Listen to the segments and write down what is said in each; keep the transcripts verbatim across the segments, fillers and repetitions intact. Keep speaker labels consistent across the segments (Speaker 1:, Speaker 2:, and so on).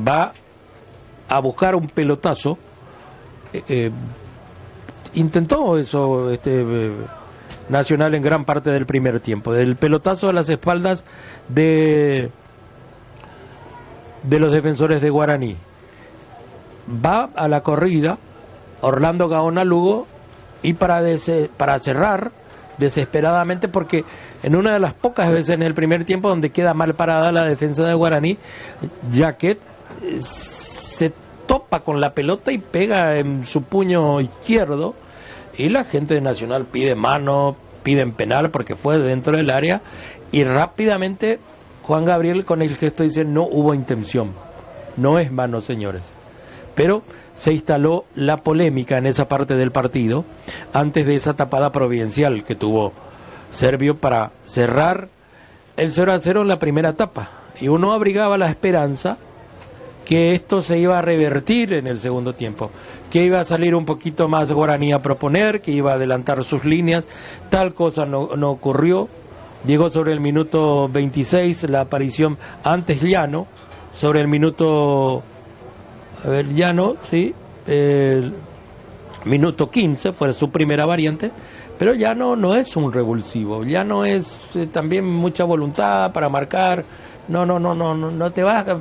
Speaker 1: va a buscar un pelotazo. Eh, eh, intentó eso este eh, Nacional en gran parte del primer tiempo, del pelotazo a las espaldas de de los defensores de Guaraní. Va a la corrida Orlando Gaona Lugo, y para dese, para cerrar desesperadamente, porque en una de las pocas veces en el primer tiempo donde queda mal parada la defensa de Guaraní, Jaquet eh, se topa con la pelota y pega en su puño izquierdo, y la gente de Nacional pide mano, piden penal porque fue dentro del área, y rápidamente Juan Gabriel con el gesto dice: no hubo intención, no es mano, señores. Pero se instaló la polémica en esa parte del partido antes de esa tapada providencial que tuvo Servio para cerrar el cero a cero en la primera etapa, y uno abrigaba la esperanza que esto se iba a revertir en el segundo tiempo, que iba a salir un poquito más Guaraní a proponer, que iba a adelantar sus líneas. Tal cosa no, no ocurrió. Llegó sobre el minuto veintiséis la aparición, antes Llano, sobre el minuto, a ver, Llano, sí, el minuto quince fue su primera variante, pero Llano no es un revulsivo, Llano es eh, también mucha voluntad para marcar. No, no, no, no, no, no te va a, eh,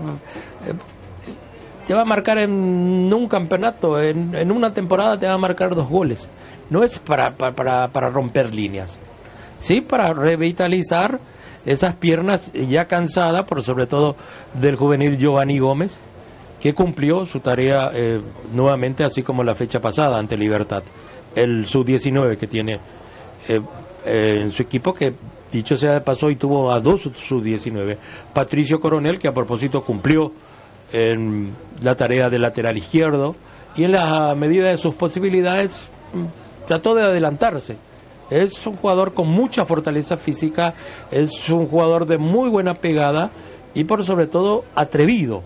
Speaker 1: te va a marcar en un campeonato, en, en una temporada te va a marcar dos goles. No es para, para, para, para romper líneas, sí, para revitalizar esas piernas ya cansadas, por sobre todo del juvenil Giovanni Gómez, que cumplió su tarea eh, nuevamente, así como la fecha pasada ante Libertad, el sub diecinueve que tiene eh, eh, en su equipo, que dicho sea de paso, y tuvo a dos sub diecinueve. Patricio Coronel, que a propósito cumplió en la tarea de lateral izquierdo, y en la medida de sus posibilidades trató de adelantarse. Es un jugador con mucha fortaleza física, es un jugador de muy buena pegada y por sobre todo atrevido.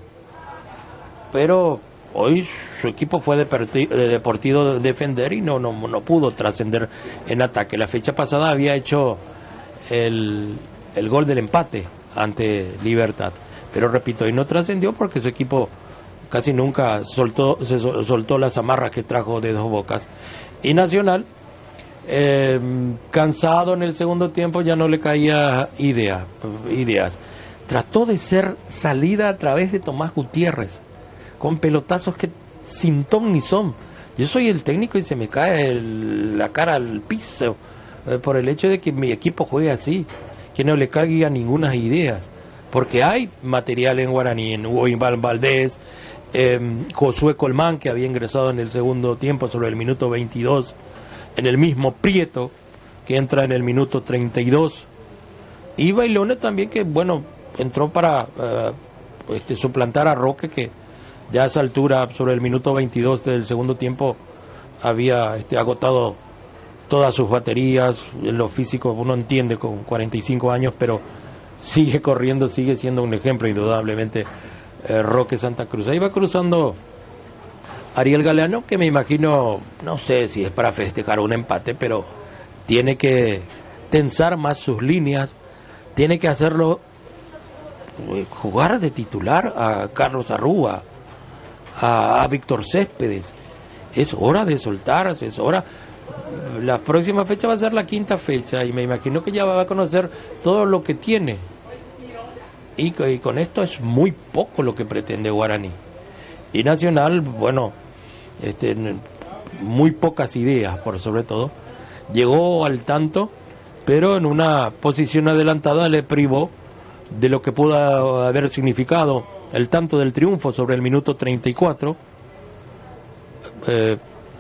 Speaker 1: Pero hoy su equipo fue de, de Deportivo defender y no, no, no pudo trascender en ataque. La fecha pasada había hecho el, el gol del empate ante Libertad, pero repito, hoy no trascendió porque su equipo casi nunca soltó, se soltó las amarras que trajo de Dos Bocas. Y Nacional, Eh, cansado en el segundo tiempo, ya no le caía idea, ideas. Trató de ser salida a través de Tomás Gutiérrez, con pelotazos que sin ton ni son. Yo soy el técnico y se me cae el, la cara al piso eh, por el hecho de que mi equipo juegue así, que no le caiga ninguna ideas, porque hay material en Guaraní, en Hugo Iván Valdés, eh, Josué Colmán, que había ingresado en el segundo tiempo sobre el minuto veintidós, en el mismo Prieto, que entra en el minuto treinta y dos, y Bailone también, que bueno, entró para uh, este, suplantar a Roque, que ya a esa altura, sobre el minuto veintidós del segundo tiempo, había este, agotado todas sus baterías. En lo físico uno entiende con cuarenta y cinco años, pero sigue corriendo, sigue siendo un ejemplo indudablemente eh, Roque Santa Cruz. Ahí va cruzando Ariel Galeano, que me imagino, no sé si es para festejar un empate, pero tiene que tensar más sus líneas, tiene que hacerlo jugar de titular a Carlos Arrúa, a, a Víctor Céspedes. Es hora de soltarse, es hora. La próxima fecha va a ser la quinta fecha y me imagino que ya va a conocer todo lo que tiene, y, y con esto es muy poco lo que pretende Guaraní. Y Nacional, bueno, este, muy pocas ideas, por sobre todo. Llegó al tanto, pero en una posición adelantada le privó de lo que pudo haber significado el tanto del triunfo sobre el minuto treinta y cuatro, eh,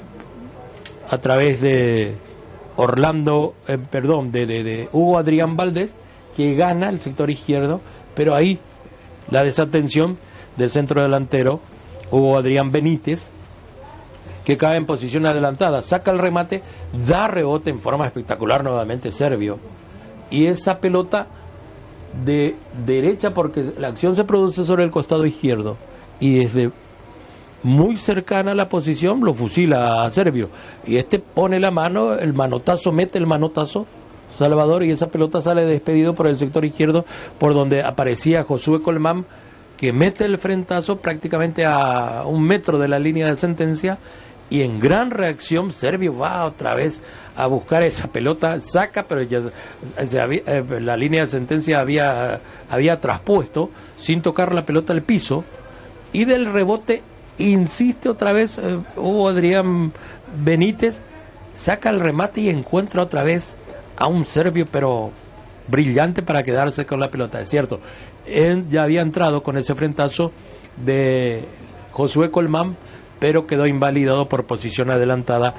Speaker 1: a través de Orlando, eh, perdón, de, de, de Hugo Adrián Valdés, que gana el sector izquierdo, pero ahí la desatención del centro delantero Hugo Adrián Benítez, que cae en posición adelantada, saca el remate, da rebote en forma espectacular nuevamente Servio, y esa pelota de derecha, porque la acción se produce sobre el costado izquierdo, y desde muy cercana a la posición lo fusila a Servio, y este pone la mano, el manotazo, mete el manotazo Salvador, y esa pelota sale despedido por el sector izquierdo, por donde aparecía Josué Colmán, que mete el frentazo prácticamente a un metro de la línea de sentencia, y en gran reacción Servio va otra vez a buscar esa pelota, saca, pero ya se había, eh, la línea de sentencia había, había traspuesto sin tocar la pelota al piso, y del rebote insiste otra vez eh, Hugo Adrián Benítez, saca el remate y encuentra otra vez a un Servio, pero brillante para quedarse con la pelota. Es cierto, él ya había entrado con ese frentazo de Josué Colmán, pero quedó invalidado por posición adelantada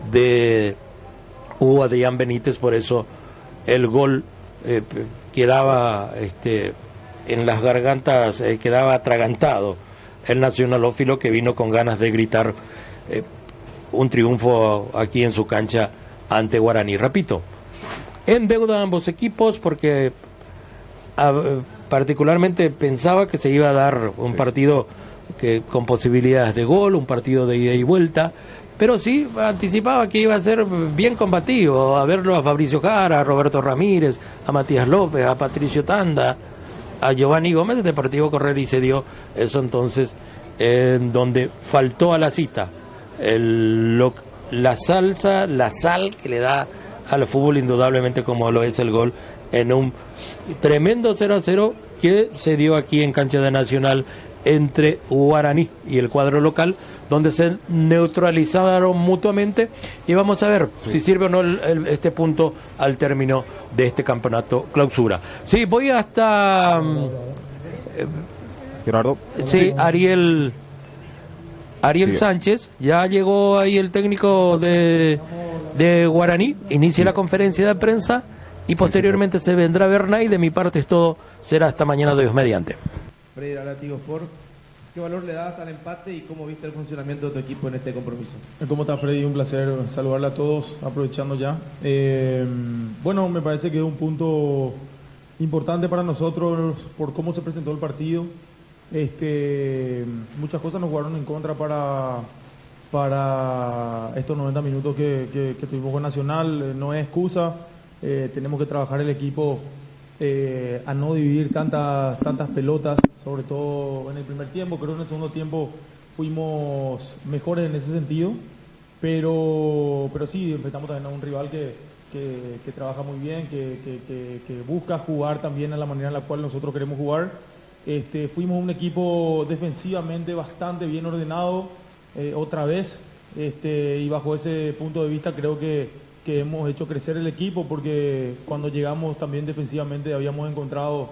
Speaker 1: de Hugo Adrián Benítez, por eso el gol eh, quedaba este, en las gargantas, eh, quedaba atragantado el nacionalófilo, que vino con ganas de gritar eh, un triunfo aquí en su cancha ante Guaraní. Repito, en deuda ambos equipos, porque a, particularmente pensaba que se iba a dar un sí. partido que con posibilidades de gol, un partido de ida y vuelta, pero sí anticipaba que iba a ser bien combativo, a verlo a Fabricio Jara, a Roberto Ramírez, a Matías López, a Patricio Tanda, a Giovanni Gómez. El Deportivo Correr, se dio eso entonces en donde faltó a la cita el, lo, la salsa, la sal que le da al fútbol, indudablemente, como lo es el gol en un tremendo cero a cero que se dio aquí en cancha de Nacional entre Guaraní y el cuadro local, donde se neutralizaron mutuamente, y vamos a ver sí. si sirve o no el, el, este punto al término de este campeonato clausura. Sí, voy hasta eh,
Speaker 2: Gerardo.
Speaker 1: Sí, Ariel Ariel sí. Sánchez, ya llegó ahí el técnico de, de Guaraní, inicia sí. la conferencia de prensa y posteriormente sí, se vendrá Bernay. De mi parte es todo, será hasta mañana de Dios mediante.
Speaker 3: Freddy Tigo Sport, ¿qué valor le das al empate y cómo viste el funcionamiento de tu equipo en este compromiso?
Speaker 4: ¿Cómo está, Freddy? Un placer saludarle a todos, aprovechando ya. Eh, bueno, me parece que es un punto importante para nosotros por cómo se presentó el partido. Este, muchas cosas nos jugaron en contra para, para estos noventa minutos que, que, que tuvimos con Nacional. Eh, no es excusa, eh, tenemos que trabajar el equipo eh, a no dividir tantas, tantas pelotas, sobre todo en el primer tiempo. Creo que en el segundo tiempo fuimos mejores en ese sentido, pero, pero sí, enfrentamos también a un rival que, que, que trabaja muy bien, que, que, que, que busca jugar también a la manera en la cual nosotros queremos jugar. Este, fuimos un equipo defensivamente bastante bien ordenado, eh, otra vez, este, y bajo ese punto de vista creo que, que hemos hecho crecer el equipo, porque cuando llegamos también defensivamente habíamos encontrado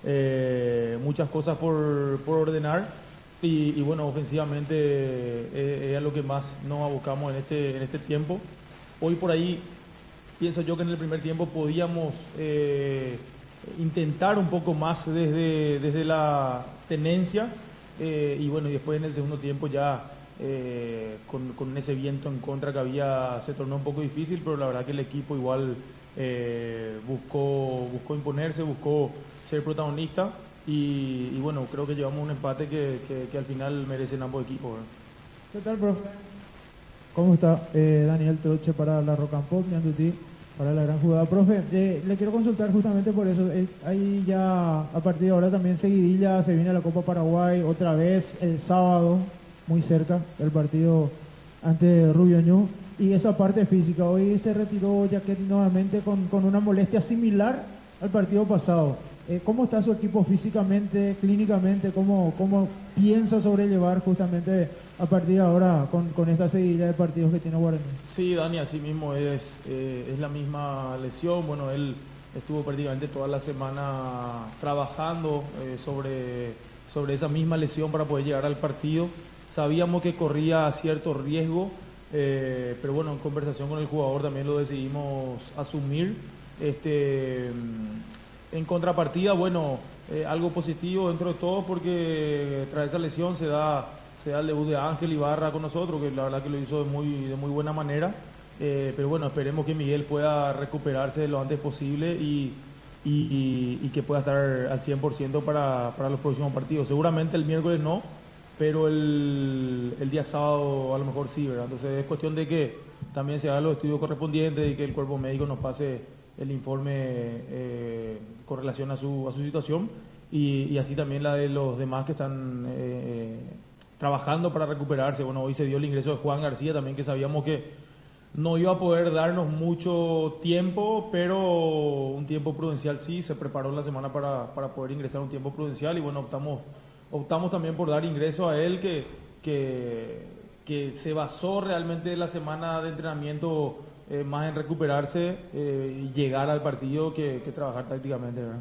Speaker 4: eh, muchas cosas por, por ordenar, y, y bueno, ofensivamente eh, es a lo que más nos abocamos en este, en este tiempo. Hoy por ahí pienso yo que en el primer tiempo podíamos eh, intentar un poco más desde, desde la tenencia, eh, y bueno, y después en el segundo tiempo ya eh, con, con ese viento en contra que había se tornó un poco difícil, pero la verdad que el equipo igual eh, buscó, buscó imponerse, buscó ser protagonista, y, y bueno, creo que llevamos un empate que, que, que al final merecen ambos equipos, ¿verdad?
Speaker 5: ¿Qué tal, profe? ¿Cómo está? Eh, Daniel Troche para la Rock and Pop, Ñandutí, para la gran jugada. Profe, eh, le quiero consultar justamente por eso. Eh, ahí ya, a partir de ahora también seguidilla, se viene la Copa Paraguay otra vez el sábado, muy cerca del partido ante Rubio Ñu. Y esa parte física, hoy se retiró Jaquet nuevamente con, con una molestia similar al partido pasado. Eh, ¿Cómo está su equipo físicamente, clínicamente? ¿Cómo, cómo piensa sobrellevar justamente a partir de ahora con, con esta seguidilla de partidos que tiene Guaraní?
Speaker 4: Sí, Dani, así mismo es, eh, es la misma lesión. Bueno, él estuvo prácticamente toda la semana trabajando eh, sobre, sobre esa misma lesión para poder llegar al partido. Sabíamos que corría cierto riesgo, eh, pero bueno, en conversación con el jugador también lo decidimos asumir. Este, en contrapartida, bueno, eh, algo positivo dentro de todo, porque tras esa lesión se da, se da el debut de Ángel Ibarra con nosotros, que la verdad que lo hizo de muy, de muy buena manera. Eh, pero bueno, esperemos que Miguel pueda recuperarse lo antes posible y, y, y, y que pueda estar al cien por ciento para, para los próximos partidos. Seguramente el miércoles no, pero el, el día sábado a lo mejor sí, ¿verdad? Entonces es cuestión de que también se hagan los estudios correspondientes y que el cuerpo médico nos pase el informe eh, con relación a su, a su situación. y, y así también la de los demás que están eh, trabajando para recuperarse. Bueno, hoy se dio el ingreso de Juan García también, que sabíamos que no iba a poder darnos mucho tiempo, pero un tiempo prudencial sí, se preparó la semana para, para poder ingresar un tiempo prudencial y bueno, optamos optamos también por dar ingreso a él, que, que, que se basó realmente la semana de entrenamiento eh, más en recuperarse eh, y llegar al partido que, que trabajar tácticamente, ¿verdad?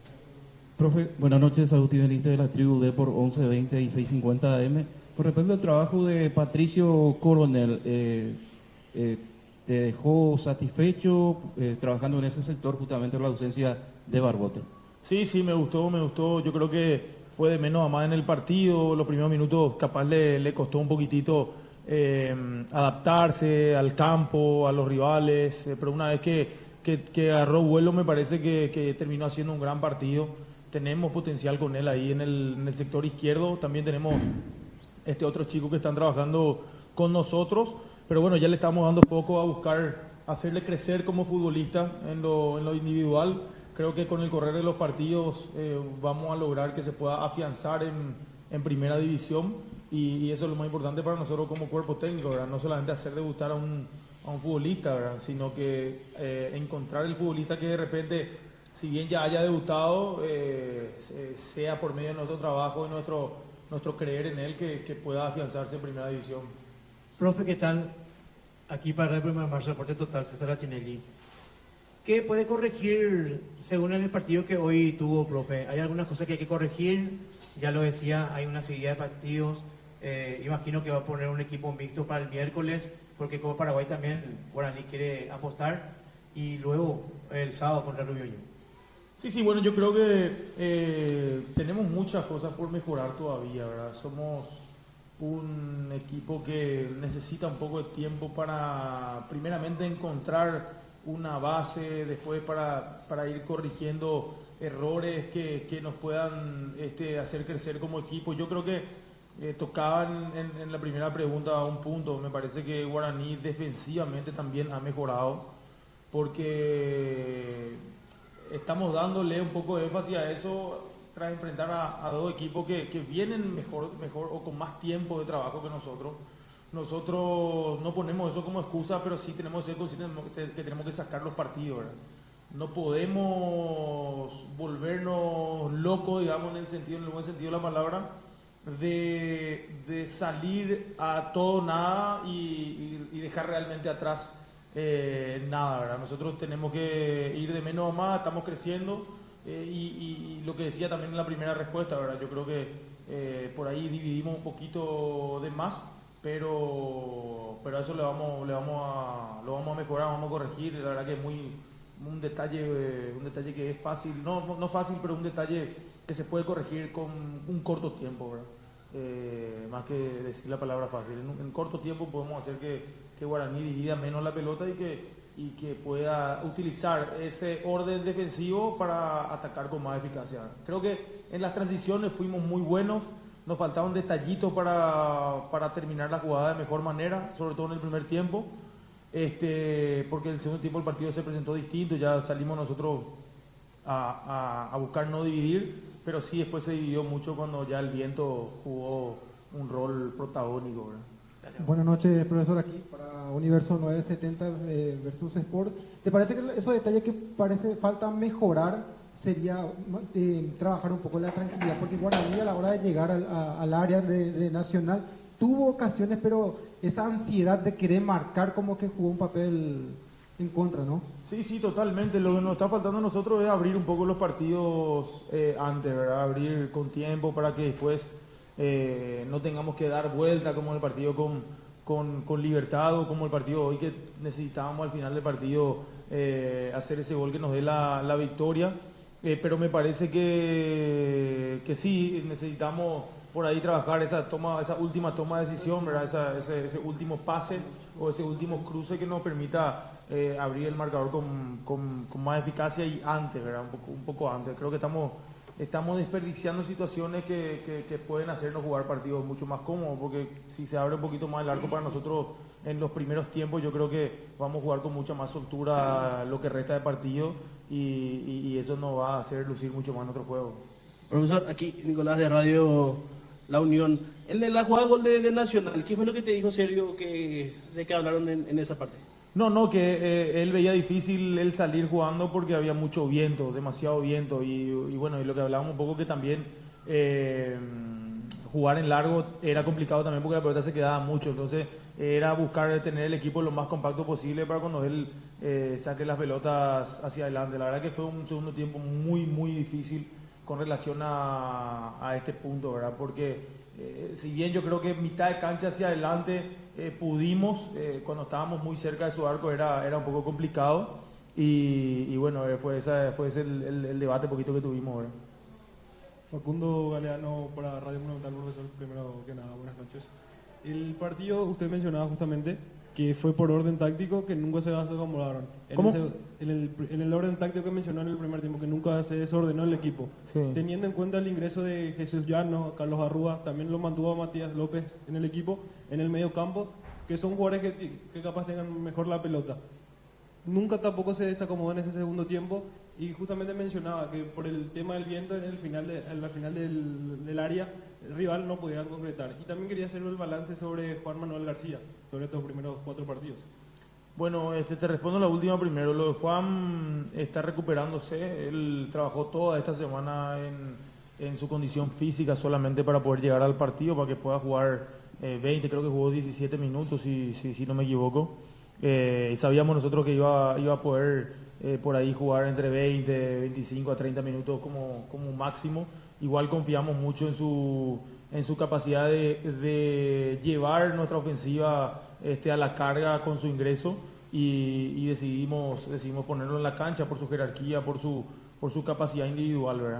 Speaker 2: Profe, buenas noches, Agustín Benítez de la Tribu D por once veinte y seiscientos cincuenta A M. Con respecto al trabajo de Patricio Coronel, eh, eh, ¿te dejó satisfecho eh, trabajando en ese sector justamente por la ausencia de Barbote?
Speaker 4: Sí, sí, me gustó, me gustó. Yo creo que fue de menos a más en el partido. Los primeros minutos capaz le, le costó un poquitito eh, adaptarse al campo, a los rivales, eh, pero una vez que, que, que agarró vuelo me parece que, que terminó haciendo un gran partido. Tenemos potencial con él ahí en el, en el sector izquierdo. También tenemos este otro chico que están trabajando con nosotros. Pero bueno, ya le estamos dando foco a buscar hacerle crecer como futbolista en lo, en lo individual. Creo que con el correr de los partidos eh, vamos a lograr que se pueda afianzar en, en primera división y, y eso es lo más importante para nosotros como cuerpo técnico, ¿verdad? No solamente hacer debutar a un, a un futbolista, ¿verdad? Sino que eh, encontrar el futbolista que de repente, si bien ya haya debutado, eh, sea por medio de nuestro trabajo y nuestro, nuestro creer en él, que, que pueda afianzarse en primera división.
Speaker 6: Profe, ¿qué tal? Aquí para el primer marzo, reporte total, César Achinelli. ¿Qué puede corregir según el partido que hoy tuvo, profe? ¿Hay algunas cosas que hay que corregir? Ya lo decía, hay una serie de partidos. Eh, imagino que va a poner un equipo mixto para el miércoles, porque como Paraguay también, Guaraní quiere apostar. Y luego el sábado contra Rubio.
Speaker 4: Sí, sí, bueno, yo creo que eh, tenemos muchas cosas por mejorar todavía, ¿verdad? Somos un equipo que necesita un poco de tiempo para primeramente encontrar una base, después para, para ir corrigiendo errores que, que nos puedan este, hacer crecer como equipo. Yo creo que eh, tocaban en, en la primera pregunta un punto. Me parece que Guaraní defensivamente también ha mejorado, porque estamos dándole un poco de énfasis a eso tras enfrentar a, a dos equipos que, que vienen mejor, mejor o con más tiempo de trabajo que nosotros. Nosotros no ponemos eso como excusa, pero sí tenemos que ser conscientes que, que tenemos que sacar los partidos, ¿verdad? No podemos volvernos locos, digamos, en el sentido, en el buen sentido de la palabra, de, de salir a todo nada y, y, y dejar realmente atrás eh, nada, ¿verdad? Nosotros tenemos que ir de menos a más, estamos creciendo. Eh, y, y, y lo que decía también en la primera respuesta, ¿verdad? Yo creo que eh, por ahí dividimos un poquito de más, pero pero a eso le vamos le vamos a lo vamos a mejorar, vamos a corregir. La verdad que es muy un detalle eh, un detalle que es fácil, no, no no fácil, pero un detalle que se puede corregir con un corto tiempo, ¿verdad? Eh, más que decir la palabra fácil. En, en corto tiempo podemos hacer que, que Guaraní divida menos la pelota y que y que pueda utilizar ese orden defensivo para atacar con más eficacia. Creo que en las transiciones fuimos muy buenos, nos faltaban detallitos para, para terminar la jugada de mejor manera, sobre todo en el primer tiempo, este, porque en el segundo tiempo el partido se presentó distinto, ya salimos nosotros a, a, a buscar no dividir, pero sí después se dividió mucho cuando ya el viento jugó un rol protagónico, ¿verdad?
Speaker 7: Buenas noches, profesor, aquí para Universo nueve setenta eh, versus Sport. ¿Te parece que esos detalles que parece falta mejorar sería eh, trabajar un poco la tranquilidad? Porque Guaraní a la hora de llegar al, a, al área de, de Nacional tuvo ocasiones, pero esa ansiedad de querer marcar como que jugó un papel en contra, ¿no?
Speaker 4: Sí, sí, totalmente. Lo que nos está faltando a nosotros es abrir un poco los partidos eh, antes, ¿verdad? Abrir con tiempo para que después Eh, no tengamos que dar vuelta como el partido con, con, con Libertad o como el partido hoy, que necesitábamos al final del partido eh, hacer ese gol que nos dé la, la victoria. Eh, pero me parece que, que sí, necesitamos por ahí trabajar esa toma, esa última toma de decisión, ¿verdad? Esa, ese, ese último pase o ese último cruce que nos permita eh, abrir el marcador con, con, con más eficacia y antes, ¿verdad? Un poco, un poco antes. Creo que estamos Estamos desperdiciando situaciones que, que, que pueden hacernos jugar partidos mucho más cómodos, porque si se abre un poquito más el arco para nosotros en los primeros tiempos, yo creo que vamos a jugar con mucha más soltura lo que resta de partido y, y, y eso nos va a hacer lucir mucho más nuestro juego.
Speaker 8: Profesor, aquí Nicolás de Radio La Unión. En la jugada del gol de, de Nacional, ¿qué fue lo que te dijo Sergio que, de que hablaron en, en esa parte?
Speaker 4: No, no, que eh, él veía difícil él salir jugando porque había mucho viento, demasiado viento. Y, y bueno, y lo que hablábamos un poco que también eh, jugar en largo era complicado también porque la pelota se quedaba mucho. Entonces era buscar tener el equipo lo más compacto posible para cuando él eh, saque las pelotas hacia adelante. La verdad que fue un segundo tiempo muy, muy difícil con relación a, a este punto, ¿verdad? Porque eh, si bien yo creo que mitad de cancha hacia adelante eh, pudimos, eh, cuando estábamos muy cerca de su arco era, era un poco complicado y, y bueno, eh, fue, esa, fue ese el, el, el debate poquito que tuvimos, ¿verdad?
Speaker 9: Facundo Galeano para Radio Monumental, profesor, primero que nada, buenas noches. El partido, usted mencionaba justamente que fue por orden táctico, que nunca se acomodaron. En
Speaker 4: ¿Cómo?
Speaker 9: El, en, el, en el orden táctico que mencionó en el primer tiempo, que nunca se desordenó el equipo.
Speaker 4: Sí.
Speaker 9: Teniendo en cuenta el ingreso de Jesús Llano, Carlos Arrúa, también lo mantuvo a Matías López en el equipo, en el medio campo, que son jugadores que, que capaz tengan mejor la pelota. Nunca tampoco se desacomodó en ese segundo tiempo y justamente mencionaba que por el tema del viento en el final, de, en la final del, del área el rival no podía concretar. Y también quería hacer el balance sobre Juan Manuel García, sobre estos primeros cuatro partidos.
Speaker 4: Bueno, este, te respondo la última primero. Lo de Juan está recuperándose. Él trabajó toda esta semana en, en su condición física solamente para poder llegar al partido, para que pueda jugar eh, veinte, creo que jugó diecisiete minutos, si, si, si no me equivoco. Eh, y sabíamos nosotros que iba, iba a poder eh, por ahí jugar entre veinte, veinticinco a treinta minutos como, como máximo. Igual confiamos mucho en su, en su capacidad de, de llevar nuestra ofensiva este, a la carga con su ingreso y, y decidimos, decidimos ponerlo en la cancha por su jerarquía, por su, por su capacidad individual, ¿verdad?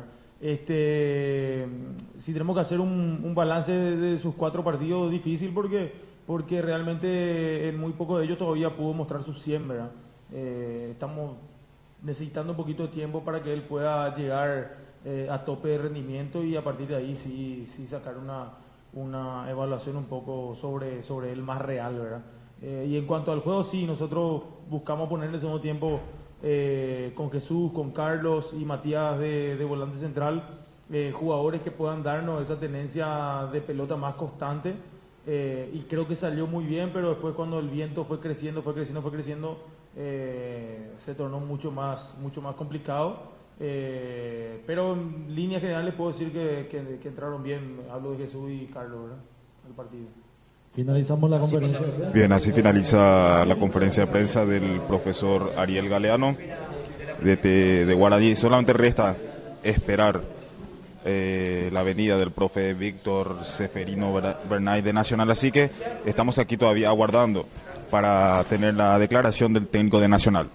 Speaker 4: Este, si tenemos que hacer un, un balance de, de sus cuatro partidos, difícil porque porque realmente en muy poco de ellos todavía pudo mostrar sus cien, ¿verdad? Eh, estamos necesitando un poquito de tiempo para que él pueda llegar eh, a tope de rendimiento y a partir de ahí sí, sí sacar una, una evaluación un poco sobre, sobre él más real, ¿verdad? Eh, y en cuanto al juego, sí, nosotros buscamos poner en el segundo tiempo eh, con Jesús, con Carlos y Matías de, de volante central, eh, jugadores que puedan darnos esa tendencia de pelota más constante. Eh, y creo que salió muy bien, pero después cuando el viento fue creciendo, fue creciendo, fue creciendo, eh, se tornó mucho más, mucho más complicado. Eh, pero en líneas generales puedo decir que, que, que entraron bien. Hablo de Jesús y Carlos, ¿verdad? El partido.
Speaker 10: Finalizamos la conferencia.
Speaker 11: Bien, así finaliza la conferencia de prensa del profesor Ariel Galeano de, de Guaraní. Solamente resta esperar Eh, la venida del profe Víctor Seferino Bernay de Nacional, así que estamos aquí todavía aguardando para tener la declaración del técnico de Nacional.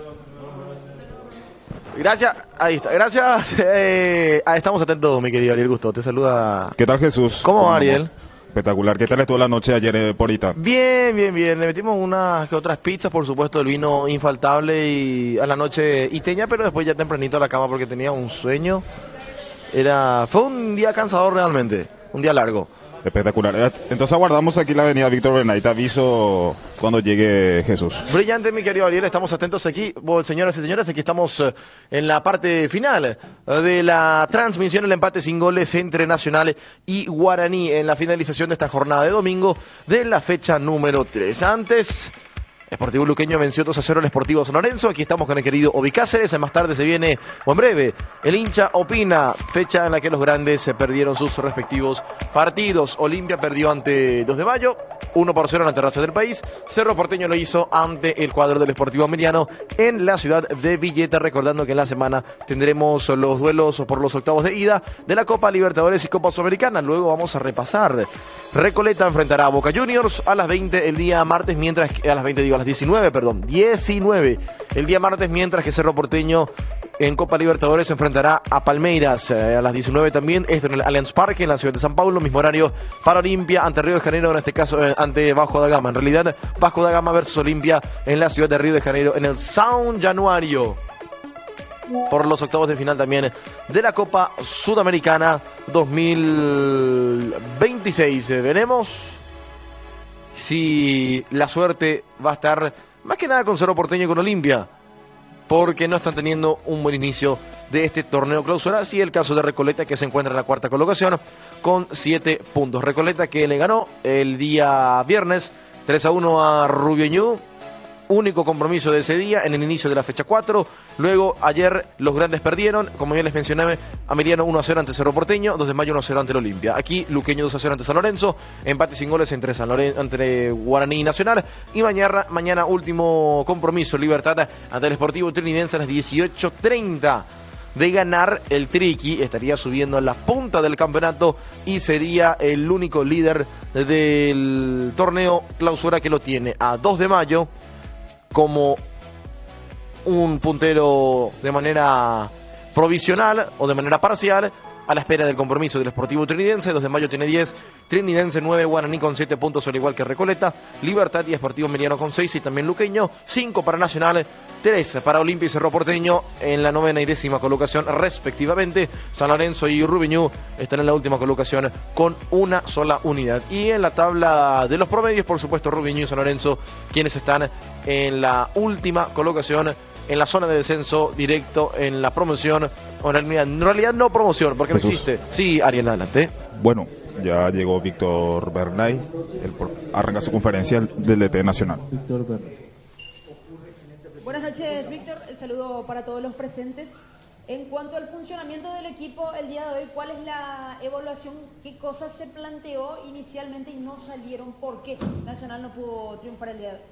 Speaker 12: Gracias, ahí está, gracias, eh, estamos atentos, mi querido Ariel Gusto, te saluda.
Speaker 11: ¿Qué tal, Jesús?
Speaker 12: ¿Cómo va, Ariel?
Speaker 11: Espectacular. ¿Qué tal estuvo la noche ayer eh, por Ita?
Speaker 12: Bien, bien, bien. Le metimos unas que otras pizzas, por supuesto, el vino infaltable y a la noche iteña, pero después ya tempranito a la cama porque tenía un sueño. Era, fue un día cansador realmente, un día largo.
Speaker 11: Espectacular. Entonces aguardamos aquí la avenida Víctor Bernay. Te aviso cuando llegue Jesús.
Speaker 12: Brillante, mi querido Ariel. Estamos atentos aquí. Bueno, señoras y señores, aquí estamos en la parte final de la transmisión, el empate sin goles entre Nacional y Guaraní en la finalización de esta jornada de domingo de la fecha número tres. Antes, Sportivo Luqueño venció dos a cero al Sportivo San Lorenzo. Aquí estamos con el querido Obi Cáceres. Más tarde se viene, o en breve, el hincha opina. Fecha en la que los grandes se perdieron sus respectivos partidos. Olimpia perdió ante dos de Mayo, uno por cero en la terraza del país. Cerro Porteño lo hizo ante el cuadro del Sportivo Meriano en la ciudad de Villeta. Recordando que en la semana tendremos los duelos por los octavos de ida de la Copa Libertadores y Copa Sudamericana. Luego vamos a repasar. Recoleta enfrentará a Boca Juniors a las veinte el día martes, mientras que a las veinte digo, a las diecinueve, perdón, diecinueve el día martes, mientras que Cerro Porteño en Copa Libertadores se enfrentará a Palmeiras eh, a las diecinueve también, esto en el Allianz Parque en la ciudad de San Paulo, mismo horario para Olimpia ante Río de Janeiro, en este caso eh, ante Vasco da Gama. En realidad, Vasco da Gama versus Olimpia en la ciudad de Río de Janeiro en el São Januário, por los octavos de final también de la Copa Sudamericana dos mil veintiséis. Veremos si la suerte va a estar más que nada con Cerro Porteño y con Olimpia, porque no están teniendo un buen inicio de este torneo clausura. Así el caso de Recoleta, que se encuentra en la cuarta colocación con siete puntos. Recoleta que le ganó el día viernes tres a uno a Rubio Ñu. Único compromiso de ese día en el inicio de la fecha cuatro. Luego ayer los grandes perdieron, como ya les mencioné, Ameliano uno a cero ante Cerro Porteño, dos de mayo uno a cero ante el Olimpia. Aquí Luqueño dos a cero ante San Lorenzo, empate sin goles entre San Lorenzo, entre Guaraní y Nacional. Y mañana, mañana último compromiso, Libertad ante el Sportivo Trinidense a las dieciocho treinta. De ganar, el Triqui estaría subiendo a la punta del campeonato y sería el único líder del torneo clausura que lo tiene a dos de mayo como un puntero de manera provisional o de manera parcial, a la espera del compromiso del Sportivo Trinidense. dos de mayo tiene diez, Trinidense nueve, Guaraní con siete puntos, al igual que Recoleta, Libertad y Sportivo Meliano con seis, y también Luqueño, cinco para Nacional, tres para Olimpia y Cerro Porteño en la novena y décima colocación respectivamente. San Lorenzo y Rubiñú están en la última colocación con una sola unidad. Y en la tabla de los promedios, por supuesto, Rubiñú y San Lorenzo, quienes están en la última colocación, en la zona de descenso directo, en la promoción, o en realidad, en realidad no promoción, porque Jesús. No existe. Sí, Ariel, adelante.
Speaker 11: Bueno, ya llegó Víctor Bernay, el por, arranca su conferencia del D T Nacional. Víctor Bernay.
Speaker 13: Buenas noches, Víctor. El saludo para todos los presentes. En cuanto al funcionamiento del equipo el día de hoy, ¿cuál es la evaluación? ¿Qué cosas se planteó inicialmente y no salieron? ¿Por qué Nacional no pudo triunfar el día de hoy?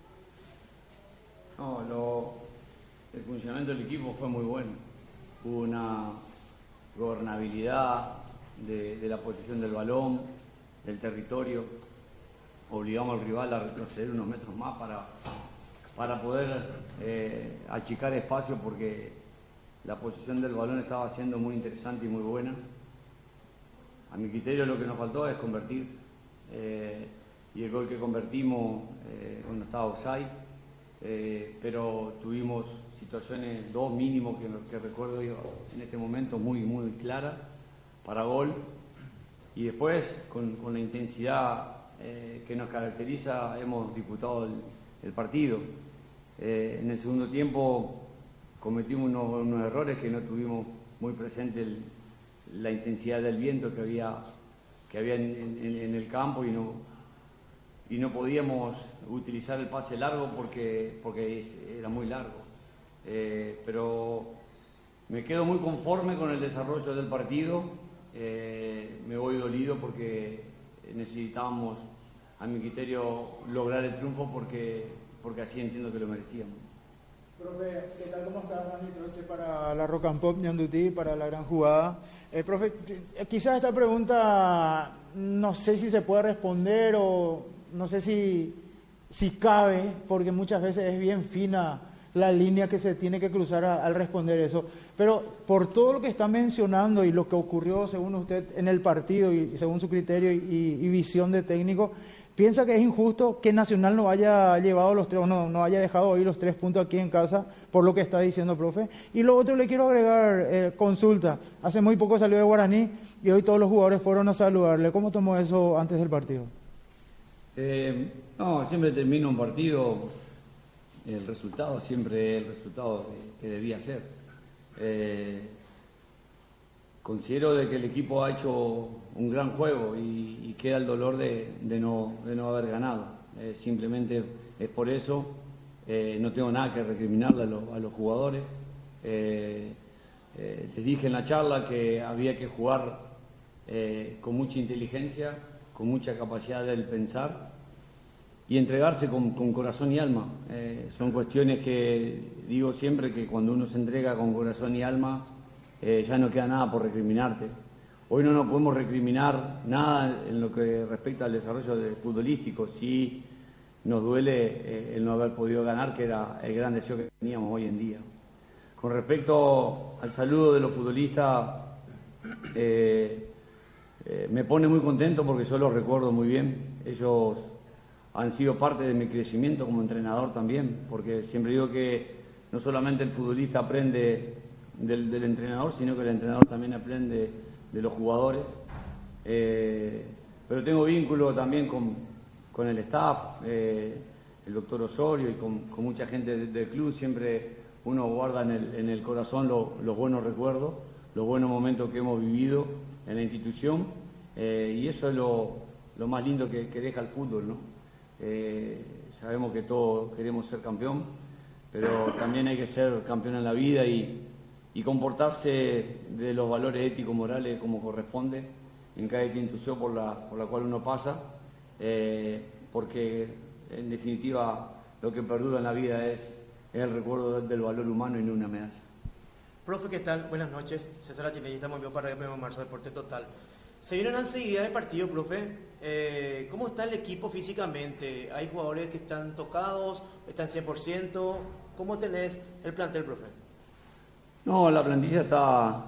Speaker 14: No, lo, el funcionamiento del equipo fue muy bueno. Hubo una gobernabilidad de, de la posición del balón, del territorio. Obligamos al rival a retroceder unos metros más para, para poder eh, achicar espacio, porque la posición del balón estaba siendo muy interesante y muy buena. A mi criterio lo que nos faltó es convertir. Eh, y el gol que convertimos, eh, bueno, estaba offside. Eh, pero tuvimos situaciones, dos mínimos que, que recuerdo yo en este momento muy muy claras para gol, y después con, con la intensidad eh, que nos caracteriza hemos disputado el, el partido. Eh, en el segundo tiempo cometimos unos, unos errores, que no tuvimos muy presente el, la intensidad del viento que había, que había en, en, en el campo, y no y no podíamos utilizar el pase largo porque, porque era muy largo. Eh, pero me quedo muy conforme con el desarrollo del partido. Eh, me voy dolido porque necesitábamos, a mi criterio, lograr el triunfo, porque, porque así entiendo que lo merecíamos.
Speaker 5: Profe, ¿qué tal? ¿Cómo estás? Dani Troche para la Rock and Pop, Ñandutí, para la gran jugada. Eh, profe, quizás esta pregunta no sé si se puede responder, o no sé si, si cabe, porque muchas veces es bien fina la línea que se tiene que cruzar a, al responder eso. Pero por todo lo que está mencionando y lo que ocurrió según usted en el partido y según su criterio y, y, y visión de técnico, ¿piensa que es injusto que Nacional no haya llevado los tres, no, no haya dejado hoy los tres puntos aquí en casa, por lo que está diciendo, profe? Y lo otro, le quiero agregar, eh, consulta. Hace muy poco salió de Guaraní y hoy todos los jugadores fueron a saludarle. ¿Cómo tomó eso antes del partido?
Speaker 14: Eh, no, siempre termina un partido, el resultado siempre es el resultado que, que debía ser. Eh, considero de que el equipo ha hecho un gran juego y, y queda el dolor de, de, no, de no haber ganado. Eh, simplemente es por eso. Eh, no tengo nada que recriminarle a, lo, a los jugadores. Eh, eh, les dije en la charla que había que jugar eh, con mucha inteligencia, con mucha capacidad del pensar y entregarse con, con corazón y alma. Eh, son cuestiones que digo siempre, que cuando uno se entrega con corazón y alma, eh, ya no queda nada por recriminarte. Hoy no nos podemos recriminar nada en lo que respecta al desarrollo de futbolístico. Sí nos duele eh, el no haber podido ganar, que era el gran deseo que teníamos hoy en día. Con respecto al saludo de los futbolistas, eh, eh, me pone muy contento porque yo los recuerdo muy bien. Ellos han sido parte de mi crecimiento como entrenador también, porque siempre digo que no solamente el futbolista aprende del, del entrenador, sino que el entrenador también aprende de los jugadores. Eh, pero tengo vínculo también con, con el staff, eh, el doctor Osorio, y con, con mucha gente del, del club. Siempre uno guarda en el, en el corazón lo, los buenos recuerdos, los buenos momentos que hemos vivido en la institución, eh, y eso es lo, lo más lindo que, que deja el fútbol, ¿no? Eh, sabemos que todos queremos ser campeón, pero también hay que ser campeón en la vida y, y comportarse de los valores éticos morales como corresponde en cada institución por la, por la cual uno pasa, eh, porque en definitiva lo que perdura en la vida es, es el recuerdo del valor humano y no una medalla.
Speaker 6: Profe, ¿qué tal? Buenas noches. César Chinelli, estamos en vivo para el Marzo Deporte Total. Se viene una enseguida de partido, profe. Eh, ¿Cómo está el equipo físicamente? ¿Hay jugadores que están tocados? ¿Están cien por ciento? ¿Cómo tenés el plantel, profe?
Speaker 14: No, la plantilla está,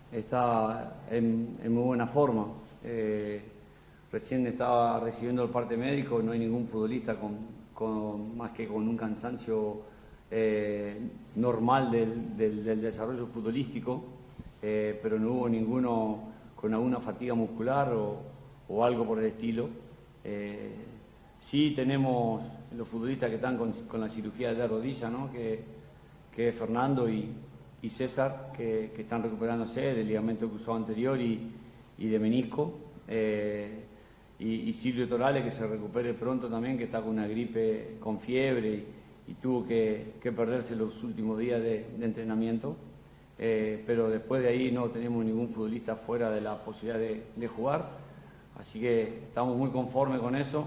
Speaker 14: está en, en muy buena forma. Eh, recién estaba recibiendo el parte médico, no hay ningún futbolista con, con más que con un cansancio Eh, normal del, del, del desarrollo futbolístico, eh, pero no hubo ninguno con alguna fatiga muscular o, o algo por el estilo. Eh, sí tenemos los futbolistas que están con, con la cirugía de la rodilla, ¿no? que, que es Fernando y, y César, que, que están recuperándose del ligamento cruzado anterior y, y de menisco, eh, y, y Silvio Torales, que se recupere pronto también, que está con una gripe con fiebre y, y tuvo que, que perderse los últimos días de, de entrenamiento, eh, pero después de ahí no tenemos ningún futbolista fuera de la posibilidad de, de jugar, así que estamos muy conformes con eso.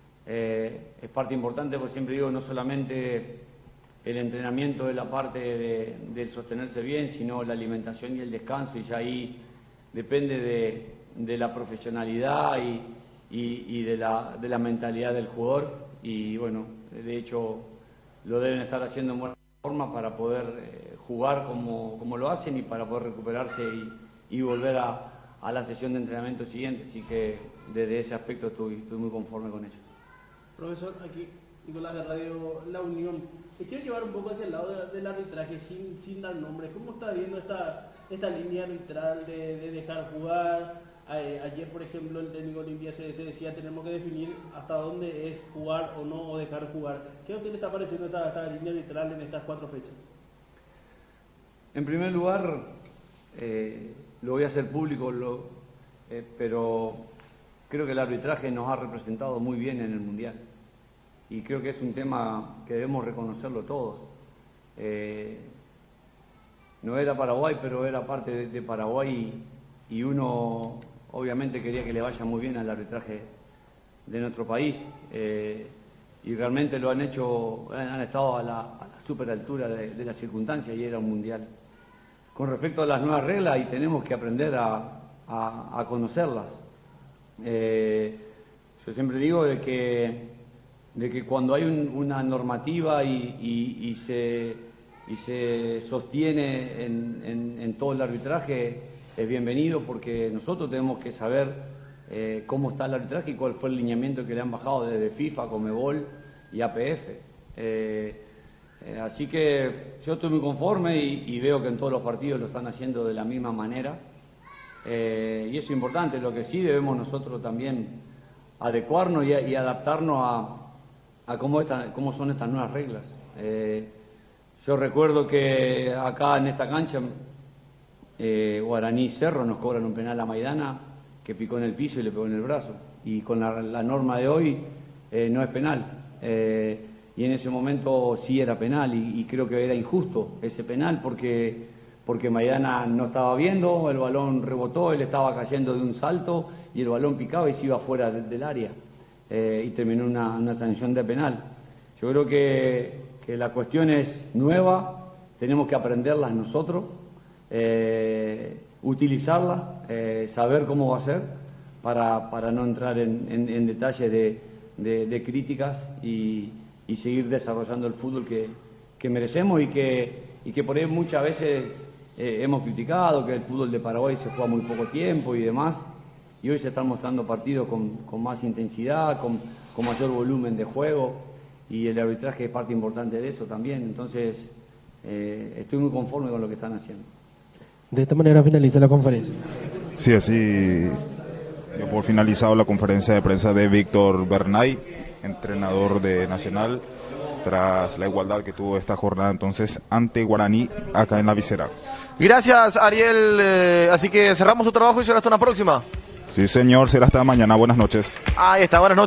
Speaker 14: Eh, es parte importante, porque siempre digo, no solamente el entrenamiento es la parte de, de sostenerse bien, sino la alimentación y el descanso, y ya ahí depende de, de la profesionalidad y, y, y de, la, de la mentalidad del jugador, y bueno, de hecho lo deben estar haciendo en buena forma para poder eh, jugar como, como lo hacen y para poder recuperarse y, y volver a, a la sesión de entrenamiento siguiente. Así que desde ese aspecto estoy, estoy muy conforme con ello.
Speaker 8: Profesor, aquí Nicolás de Radio La Unión. Te quiero llevar un poco hacia el lado de, del arbitraje sin, sin dar nombres. ¿Cómo está viendo esta, esta línea arbitral de, de dejar jugar? Ayer, por ejemplo, el técnico Olimpia se, se decía tenemos que definir hasta dónde es jugar o no, o dejar jugar. ¿Qué a usted le está pareciendo esta, esta línea arbitral en estas cuatro fechas?
Speaker 14: En primer lugar, eh, lo voy a hacer público, lo, eh, pero creo que el arbitraje nos ha representado muy bien en el Mundial. Y creo que es un tema que debemos reconocerlo todos. Eh, no era Paraguay, pero era parte de, de Paraguay y, y uno obviamente quería que le vaya muy bien al arbitraje de nuestro país, eh, y realmente lo han hecho, han estado a la, a la super altura de, de las circunstancias, y era un mundial. Con respecto a las nuevas reglas, y tenemos que aprender a, a, a conocerlas. Eh, yo siempre digo de que, de que cuando hay un, una normativa y, y, y, se, y se sostiene en, en, en todo el arbitraje, es bienvenido, porque nosotros tenemos que saber eh, cómo está el arbitraje y cuál fue el lineamiento que le han bajado desde FIFA, Conmebol y A P F. Eh, eh, así que yo estoy muy conforme y, y veo que en todos los partidos lo están haciendo de la misma manera. Eh, y eso es importante. Lo que sí debemos nosotros también adecuarnos y, y adaptarnos a, a cómo, esta, cómo son estas nuevas reglas. Eh, yo recuerdo que acá en esta cancha, Eh, Guaraní Cerro nos cobran un penal a Maidana que picó en el piso y le pegó en el brazo, y con la, la norma de hoy eh, no es penal, eh, y en ese momento sí era penal, y, y creo que era injusto ese penal porque, porque Maidana no estaba viendo, el balón rebotó, él estaba cayendo de un salto y el balón picaba y se iba fuera de, del área, eh, y terminó una, una sanción de penal. Yo creo que, que la cuestión es nueva, tenemos que aprenderlas nosotros, Eh, utilizarla, eh, saber cómo va a ser para, para no entrar en, en, en detalles de, de, de críticas y, y seguir desarrollando el fútbol que, que merecemos y que, y que por ahí muchas veces eh, hemos criticado, que el fútbol de Paraguay se juega muy poco tiempo y demás, y hoy se están mostrando partidos con, con más intensidad, con, con mayor volumen de juego, y el arbitraje es parte importante de eso también. Entonces eh, estoy muy conforme con lo que están haciendo.
Speaker 1: De esta manera finaliza la conferencia.
Speaker 11: Sí, así dio por finalizado la conferencia de prensa de Víctor Bernay, entrenador de Nacional, tras la igualdad que tuvo esta jornada entonces ante Guaraní acá en la Visera.
Speaker 12: Gracias, Ariel. Eh, así que cerramos su trabajo y será hasta una próxima.
Speaker 11: Sí, señor, será hasta mañana. Buenas noches.
Speaker 12: Ahí está, buenas noches.